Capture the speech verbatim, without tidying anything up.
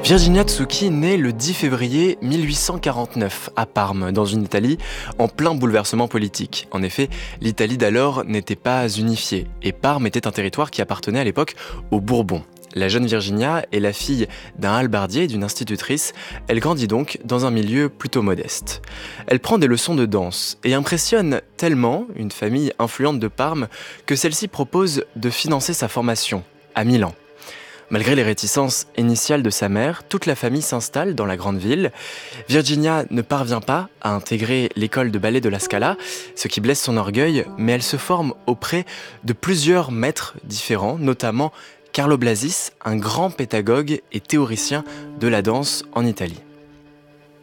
Virginia Tsuki naît le dix février mille huit cent quarante-neuf à Parme, dans une Italie en plein bouleversement politique. En effet, l'Italie d'alors n'était pas unifiée et Parme était un territoire qui appartenait à l'époque aux Bourbons. La jeune Virginia est la fille d'un hallebardier et d'une institutrice. Elle grandit donc dans un milieu plutôt modeste. Elle prend des leçons de danse et impressionne tellement une famille influente de Parme que celle-ci propose de financer sa formation à Milan. Malgré les réticences initiales de sa mère, toute la famille s'installe dans la grande ville. Virginia ne parvient pas à intégrer l'école de ballet de la Scala, ce qui blesse son orgueil, mais elle se forme auprès de plusieurs maîtres différents, notamment Carlo Blasis, un grand pédagogue et théoricien de la danse en Italie.